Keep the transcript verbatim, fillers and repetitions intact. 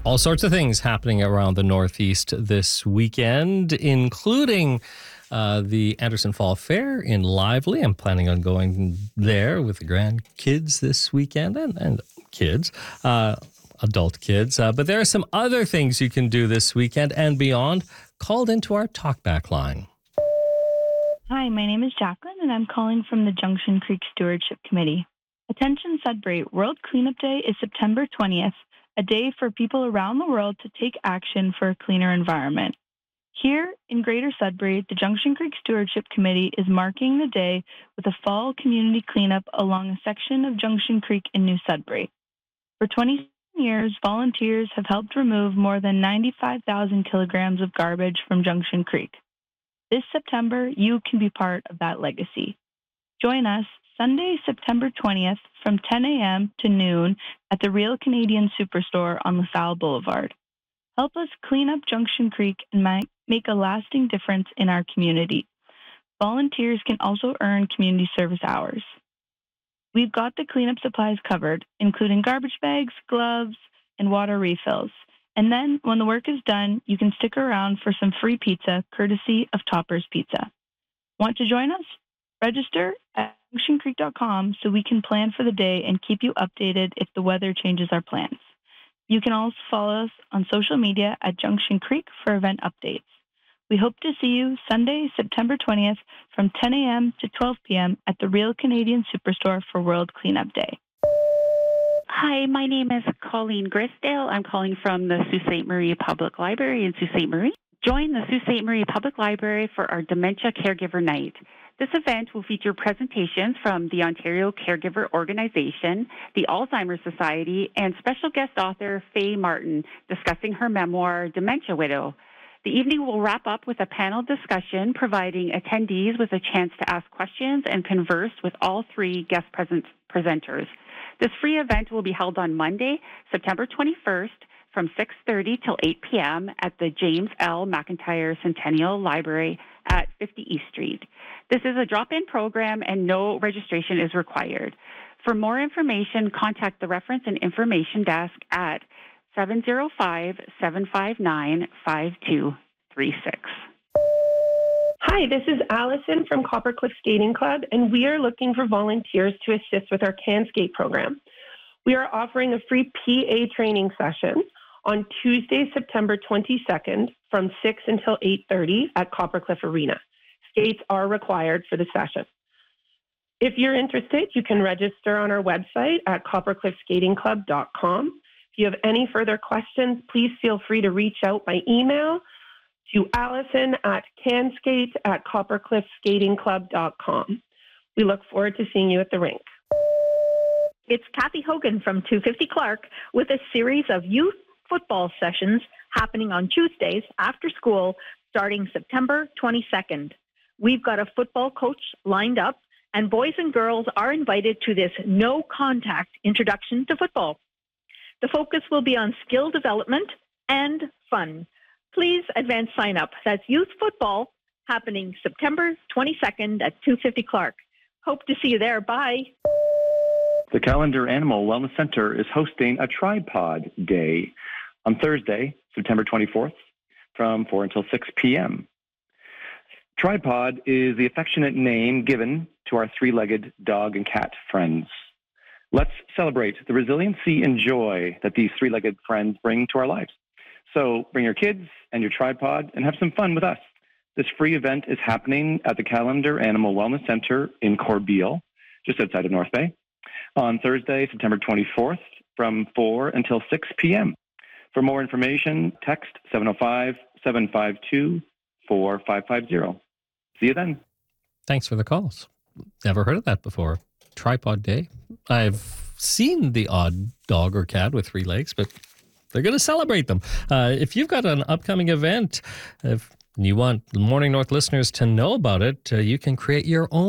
All sorts of things happening around the Northeast this weekend, including uh, the Anderson Fall Fair in Lively. I'm planning on going there with the grandkids this weekend and, and kids, uh, adult kids. Uh, but there are some other things you can do this weekend and beyond. Called into our talkback line. Hi, my name is Jacqueline, and I'm calling from the Junction Creek Stewardship Committee. Attention Sudbury, World Cleanup Day is September twentieth, a day for people around the world to take action for a cleaner environment. Here in Greater Sudbury, the Junction Creek Stewardship Committee is marking the day with a fall community cleanup along a section of Junction Creek in New Sudbury. For twenty years, volunteers have helped remove more than ninety-five thousand kilograms of garbage from Junction Creek. This September, you can be part of that legacy. Join us Sunday, September twentieth from ten a.m. to noon at the Real Canadian Superstore on LaSalle Boulevard. Help us clean up Junction Creek and make a lasting difference in our community. Volunteers can also earn community service hours. We've got the cleanup supplies covered, including garbage bags, gloves, and water refills. And then, when the work is done, you can stick around for some free pizza, courtesy of Topper's Pizza. Want to join us? Register at junction creek dot com so we can plan for the day and keep you updated if the weather changes our plans. You can also follow us on social media at Junction Creek for event updates. We hope to see you Sunday, September twentieth from ten a.m. to twelve p.m. at the Real Canadian Superstore for World Cleanup Day. Hi, my name is Colleen Grisdale. I'm calling from the Sault Ste. Marie Public Library in Sault Ste. Marie. Join the Sault Ste. Marie Public Library for our Dementia Caregiver Night. This event will feature presentations from the Ontario Caregiver Organization, the Alzheimer's Society, and special guest author Faye Martin discussing her memoir, Dementia Widow. The evening will wrap up with a panel discussion, providing attendees with a chance to ask questions and converse with all three guest present presenters. This free event will be held on Monday, September twenty-first, from six thirty till eight p.m. at the James L. McIntyre Centennial Library at fifty East Street. This is a drop-in program and no registration is required. For more information, contact the Reference and Information Desk at seven oh five, seven five nine, five two three six. Hi, this is Allison from Coppercliff Skating Club, and we are looking for volunteers to assist with our Can Skate program. We are offering a free P A training session on Tuesday, September twenty-second from six until eight thirty at Coppercliff Arena. Skates are required for the session. If you're interested, you can register on our website at coppercliff skating club dot com. If you have any further questions, please feel free to reach out by email to Allison at canskate at coppercliff skating club dot com. We look forward to seeing you at the rink. It's Kathy Hogan from two fifty Clark with a series of youth football sessions happening on Tuesdays after school starting September twenty-second. We've got a football coach lined up, and boys and girls are invited to this no-contact introduction to football. The focus will be on skill development and fun. Please advance sign up. That's youth football happening September twenty-second at two fifty Clark. Hope to see you there. Bye. The Calendar Animal Wellness Center is hosting a Tripod Day on Thursday, September twenty-fourth, from four until six p.m. Tripod is the affectionate name given to our three-legged dog and cat friends. Let's celebrate the resiliency and joy that these three-legged friends bring to our lives. So bring your kids and your tripod and have some fun with us. This free event is happening at the Calendar Animal Wellness Center in Corbeil, just outside of North Bay, on Thursday, September twenty-fourth, from four until six p.m. For more information, text seven oh five, seven five two, four five five zero. See you then. Thanks for the calls. Never heard of that before. Tripod Day. I've seen the odd dog or cat with three legs, but they're going to celebrate them. Uh, if you've got an upcoming event, if you want Morning North listeners to know about it, uh, you can create your own